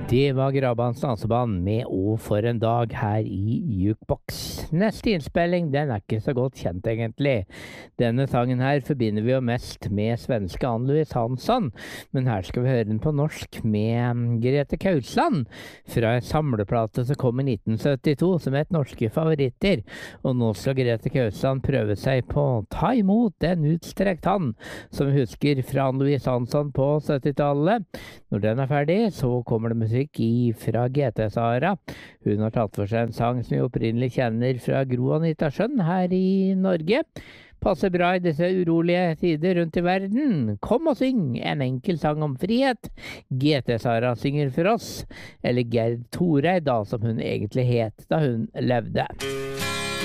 Det var Grabans danseband med «Å for en dag» her i Jukebox. Neste innspilling, den er ikke så godt kjent egentlig. Denne sangen her forbinder vi jo mest med svenske Ann-Louise Hansson, men her skal vi høre den på norsk med Grete Kausland, fra en samleplate som kom i 1972 som het Norske favoritter. Og nå skal Grete Kausland prøve seg på Ta imot en utstrekt hand, som vi husker fra Ann-Louise Hansson på 70-tallet. Når den er ferdig, så kommer det musikk fra GT Sara. Hun har tatt for seg en sang som vi opprinnelig kjenner fra Gro Anita Sjøen her i Norge. Passer bra i disse urolige tider rundt i verden. Kom og syng en enkel sang om frihet. GT Sara synger for oss, eller Gerd Thoreid da, som hun egentlig het da hun levde.